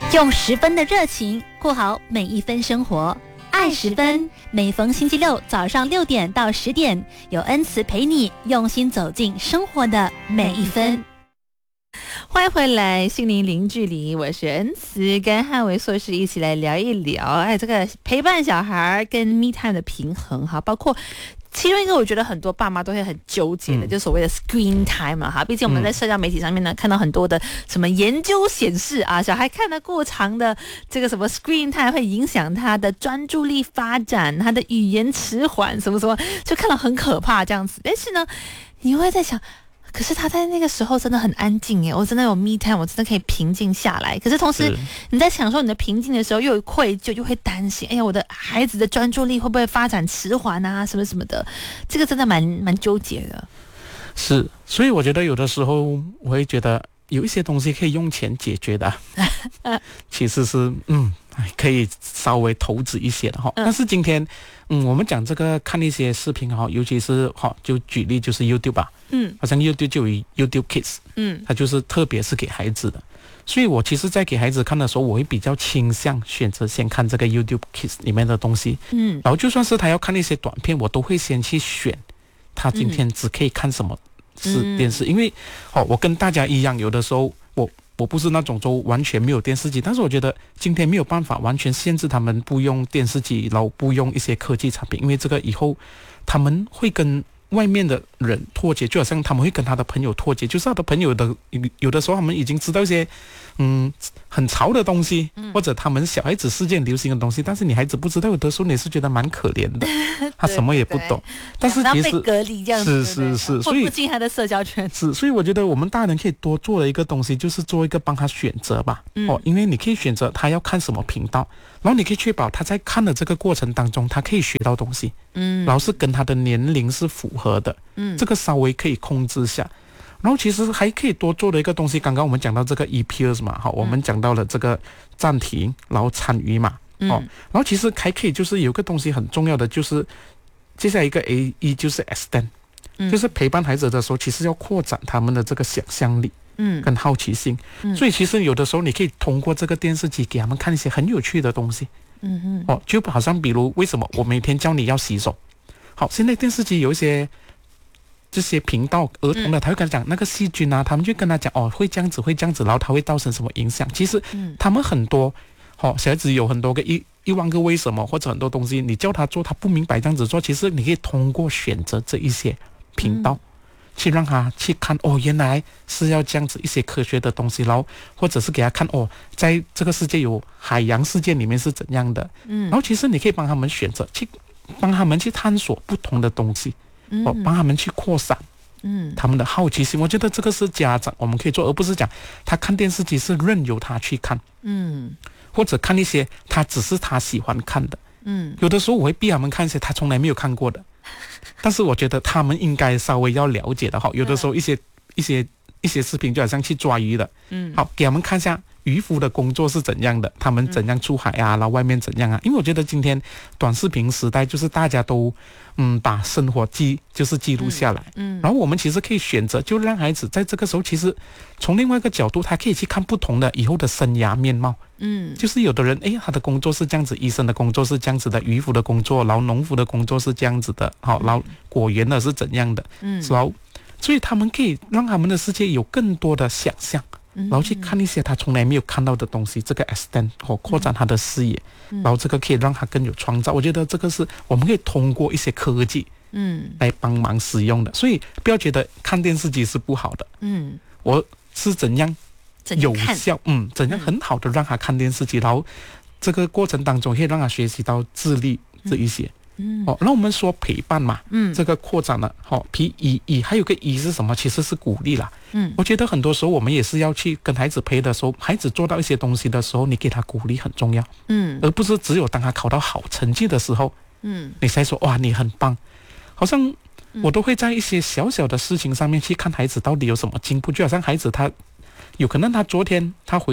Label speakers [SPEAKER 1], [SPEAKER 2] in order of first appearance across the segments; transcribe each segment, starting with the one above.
[SPEAKER 1] 用10分的热情过好每一分生活，爱10分。每逢星期六早上6点到10点，有恩慈陪你用心走进生活的每一分。
[SPEAKER 2] 欢迎回来，心灵零距离，我是恩慈，跟汉维硕士一起来聊一聊，这个陪伴小孩跟 me time 的平衡哈，包括其中一个我觉得很多爸妈都会很纠结的，就所谓的 screen time 哈。毕竟我们在社交媒体上面呢，看到很多的什么研究显示啊，小孩看得过长的这个什么 screen time 会影响他的专注力发展，他的语言迟缓什么什么，就看到很可怕这样子。但是呢，你会在想，可是他在那个时候真的很安静耶，我真的有 me time， 我真的可以平静下来。可是同时你在享受你的平静的时候，又有愧疚，又会担心，哎呀，我的孩子的专注力会不会发展迟缓啊，什么什么的，这个真的蛮纠结的。
[SPEAKER 3] 是，所以我觉得有的时候我会觉得有一些东西可以用钱解决的，其实是可以稍微投资一些的哈。但是今天我们讲这个看一些视频哈，尤其是就举例就是 YouTube 吧，好像 YouTube 就有 YouTube Kids，它就是特别是给孩子的。所以我其实在给孩子看的时候，我会比较倾向选择先看这个 YouTube Kids 里面的东西，然后就算是他要看一些短片，我都会先去选他今天只可以看什么是电视，因为我跟大家一样，有的时候我不是那种就完全没有电视机，但是我觉得今天没有办法完全限制他们不用电视机，然后不用一些科技产品，因为这个以后他们会跟外面的人脱节，就好像他们会跟他的朋友脱节，就是他的朋友有的时候他们已经知道一些很潮的东西，或者他们小孩子世界流行的东西，但是你孩子不知道，有的时候你是觉得蛮可怜的，他什么也不懂，但是其实
[SPEAKER 1] 被隔离这样子，
[SPEAKER 3] 是，所以
[SPEAKER 1] 不进他的社交圈，
[SPEAKER 3] 所以我觉得我们大人可以多做的一个东西，就是做一个帮他选择吧，因为你可以选择他要看什么频道，然后你可以确保他在看的这个过程当中，他可以学到东西，然后是跟他的年龄是符合的，这个稍微可以控制下。然后其实还可以多做的一个东西，刚刚我们讲到这个 EPS 嘛，我们讲到了这个暂停，然后参与嘛，然后其实还可以就是有个东西很重要的，就是接下来一个 AE 就是 extend，就是陪伴孩子的时候，其实要扩展他们的这个想象力，跟好奇心，所以其实有的时候你可以通过这个电视机给他们看一些很有趣的东西，就好像比如为什么我每天教你要洗手，现在电视机有一些这些频道儿童的，他会跟他讲那个细菌啊，他们就跟他讲会这样子，然后他会造成什么影响。其实他们很多小孩子有很多个一万个为什么，或者很多东西你叫他做他不明白这样子做，其实你可以通过选择这一些频道去让他去看原来是要这样子一些科学的东西，然后或者是给他看在这个世界有海洋世界里面是怎样的，然后其实你可以帮他们选择，去帮他们去探索不同的东西，帮他们去扩散他们的好奇心。我觉得这个是家长我们可以做，而不是讲他看电视机是任由他去看，或者看一些他只是他喜欢看的，有的时候我会逼他们看一些他从来没有看过的，但是我觉得他们应该稍微要了解的，有的时候一些视频就好像去抓鱼的，给他们看一下渔夫的工作是怎样的，他们怎样出海啊，然后外面怎样啊，因为我觉得今天短视频时代就是大家都把生活记录下来，然后我们其实可以选择，就让孩子在这个时候其实从另外一个角度，他可以去看不同的以后的生涯面貌，就是有的人他的工作是这样子，医生的工作是这样子的，渔夫的工作，然后农夫的工作是这样子的，然后果园的是怎样的，然后所以他们可以让他们的世界有更多的想象，然后去看一些他从来没有看到的东西，这个 extend 扩展他的视野，然后这个可以让他更有创造。我觉得这个是我们可以通过一些科技来帮忙使用的，所以不要觉得看电视机是不好的，我是怎样有效怎样很好的让他看电视机，然后这个过程当中可以让他学习到自律这一些。那我们说陪伴嘛，这个扩展了，P-E-E 还有个 E 是什么？其实是鼓励啦。我觉得很多时候我们也是要去跟孩子陪的时候，孩子做到一些东西的时候，你给他鼓励很重要，而不是只有当他考到好成绩的时候，你才说哇你很棒。好像我都会在一些小小的事情上面去看孩子到底有什么进步，就好像孩子他有可能他昨天他回来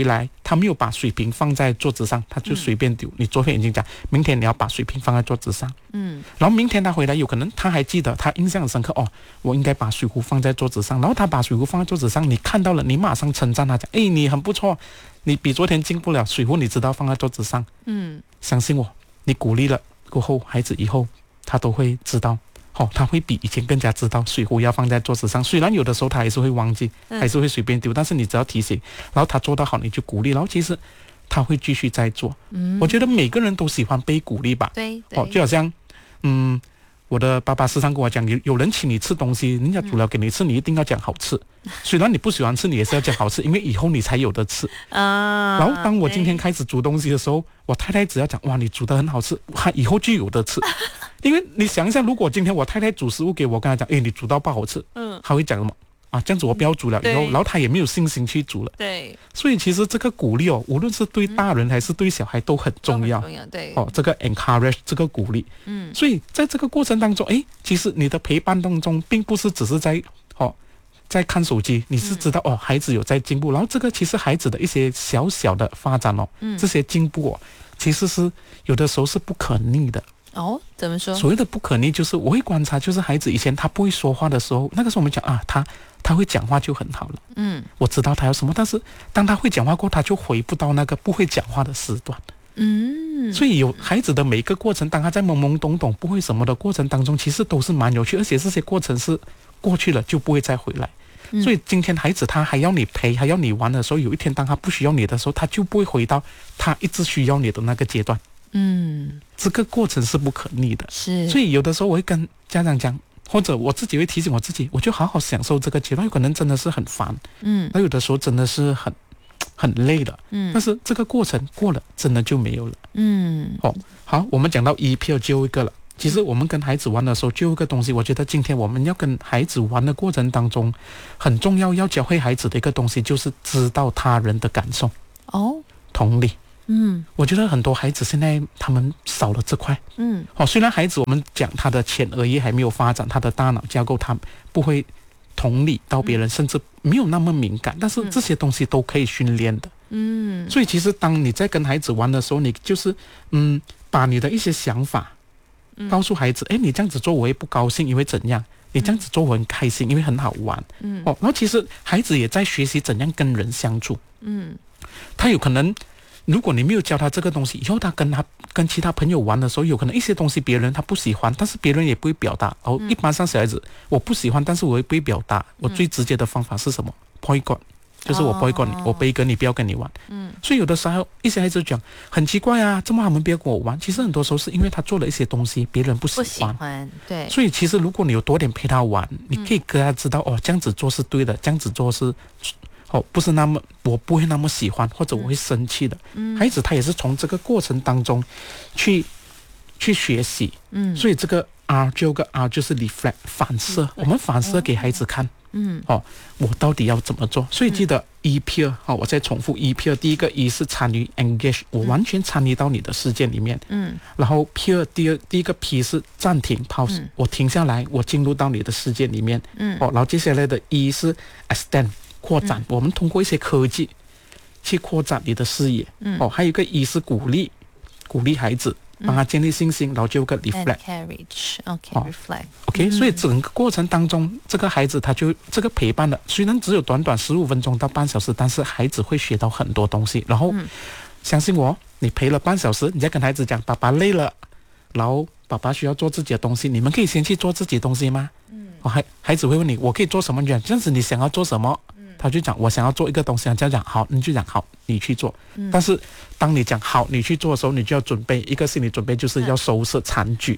[SPEAKER 3] 他没有把水瓶放在桌子上，他就随便丢。你昨天已经讲，明天你要把水瓶放在桌子上。然后明天他回来，有可能他还记得，他印象很深刻哦，我应该把水壶放在桌子上。然后他把水壶放在桌子上，你看到了，你马上称赞他，讲，哎，你很不错，你比昨天进步了。水壶你知道放在桌子上，相信我，你鼓励了过后，孩子以后他都会知道。他会比以前更加知道水壶要放在桌子上，虽然有的时候他还是会忘记，还是会随便丢，但是你只要提醒，然后他做得好，你就鼓励，然后其实他会继续再做。我觉得每个人都喜欢被鼓励吧。
[SPEAKER 2] 对，
[SPEAKER 3] 就好像我的爸爸时常跟我讲，有人请你吃东西，人家煮了给你吃，你一定要讲好吃。虽然你不喜欢吃，你也是要讲好吃，因为以后你才有得吃啊。然后当我今天开始煮东西的时候，我太太只要讲，哇，你煮得很好吃，她以后就有得吃。因为你想一下，如果今天我太太煮食物给我，跟她讲，哎，你煮到不好吃，她会讲什么啊？这样子我不要煮了，以后，然后她也没有信心去煮了。
[SPEAKER 2] 对，
[SPEAKER 3] 所以其实这个鼓励无论是对大人还是对小孩都很重要。
[SPEAKER 2] 对，
[SPEAKER 3] 这个 encourage 这个鼓励，所以在这个过程当中，其实你的陪伴当中，并不是只是在看手机，你是知道孩子有在进步，然后这个其实孩子的一些小小的发展这些进步其实是有的时候是不可逆的。
[SPEAKER 2] 怎么说？
[SPEAKER 3] 所谓的不可逆，就是我会观察，就是孩子以前他不会说话的时候，那个时候我们讲他会讲话就很好了。我知道他要什么，但是当他会讲话过后，他就回不到那个不会讲话的时段。所以有孩子的每一个过程，当他在懵懵懂懂不会什么的过程当中，其实都是蛮有趣，而且这些过程是过去了就不会再回来。所以今天孩子他还要你陪，还要你玩的时候，有一天当他不需要你的时候，他就不会回到他一直需要你的那个阶段。这个过程是不可逆的。
[SPEAKER 2] 是，
[SPEAKER 3] 所以有的时候我会跟家长讲，或者我自己会提醒我自己，我就好好享受这个阶段。有可能真的是很烦，那有的时候真的是很累了，但是这个过程过了，真的就没有了。好，我们讲到 EPL 最后一个了。其实我们跟孩子玩的时候，最后一个东西，我觉得今天我们要跟孩子玩的过程当中，很重要要教会孩子的一个东西，就是知道他人的感受。同理。我觉得很多孩子现在他们少了这块。虽然孩子我们讲他的前额叶还没有发展，他的大脑架构他不会同理到别人，甚至没有那么敏感，但是这些东西都可以训练的。所以其实当你在跟孩子玩的时候，你就是把你的一些想法告诉孩子，你这样子做我也不高兴，因为怎样？你这样子做我很开心，因为很好玩。然后其实孩子也在学习怎样跟人相处。他有可能，如果你没有教他这个东西，以后他跟其他朋友玩的时候，有可能一些东西别人他不喜欢，但是别人也不会表达。一般上小孩子，我不喜欢，但是我也不会表达。我最直接的方法是什么 ？boycott， 就是我 boycott你，我背跟你不要跟你玩。所以有的时候一些孩子讲很奇怪啊，怎么他们不要跟我玩？其实很多时候是因为他做了一些东西，别人不喜欢。
[SPEAKER 2] 对。
[SPEAKER 3] 所以其实如果你有多点陪他玩，你可以跟他知道这样子做是对的，这样子做是。不是那么，我不会那么喜欢，或者我会生气的。孩子他也是从这个过程当中去学习。所以这个 R 就个 R 就是 reflect 反射，我们反射给孩子看。我到底要怎么做？所以记得 E-peer，我再重复 E-peer， 第一个 E 是参与 engage， 我完全参与到你的世界里面。然后 peer 第一个 P 是暂停 pause，我停下来，我进入到你的世界里面。然后接下来的 E 是 extend。扩展，我们通过一些科技去扩展你的视野。还有一个E是鼓励孩子，帮他建立信心，然后就有个 reflect。reflect。OK， 所以整个过程当中，这个孩子他就这个陪伴的，虽然只有短短15分钟到半小时，但是孩子会学到很多东西。然后相信我，你陪了半小时，你再跟孩子讲，爸爸累了，然后爸爸需要做自己的东西，你们可以先去做自己的东西吗？孩子会问你，我可以做什么？你讲这样子，你想要做什么？他就讲我想要做一个东西，这样讲好，你就讲好，你去做。但是当你讲好你去做的时候，你就要准备一个心理准备，就是要收拾残局。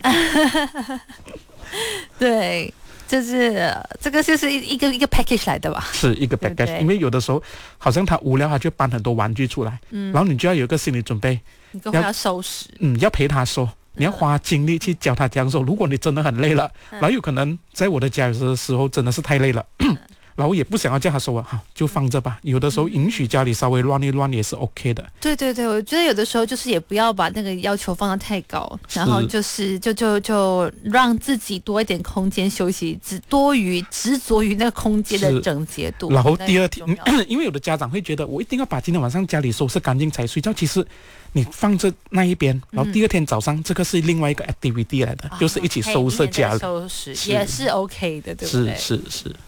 [SPEAKER 2] 对，就是这个就是一个 package 来的吧？
[SPEAKER 3] 是一个 package， 对，因为有的时候好像他无聊，他就搬很多玩具出来，然后你就要有一个心理准备，
[SPEAKER 2] 你跟他要收拾，
[SPEAKER 3] 要陪他收。你要花精力去教他这样做。如果你真的很累了，然后有可能在我的家有的时候真的是太累了， 然后也不想要叫他收啊，好就放着吧。有的时候允许家里稍微乱一乱也是 OK 的。
[SPEAKER 2] 对对对，我觉得有的时候就是也不要把那个要求放得太高，然后就是就让自己多一点空间休息，执着于那个空间的整洁度。
[SPEAKER 3] 然后第二天，因为有的家长会觉得我一定要把今天晚上家里收拾干净才睡觉，其实你放着那一边，然后第二天早上这个是另外一个 activity 来的，就是一起收拾家里，
[SPEAKER 2] 收拾也是 OK 的，对不对？
[SPEAKER 3] 是。